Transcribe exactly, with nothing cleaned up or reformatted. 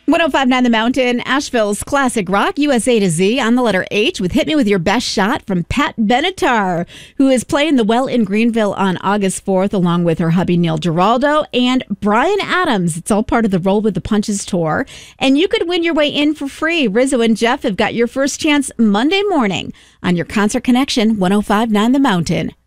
one oh five point nine The Mountain, Asheville's classic rock, U S A to Z on the letter H with Hit Me With Your Best Shot from Pat Benatar, who is playing the Well in Greenville on August fourth, along with her hubby Neil Giraldo and Bryan Adams. It's all part of the Roll with the Punches tour. And you could win your way in for free. Rizzo and Jeff have got your first chance Monday morning on your Concert Connection one oh five point nine The Mountain.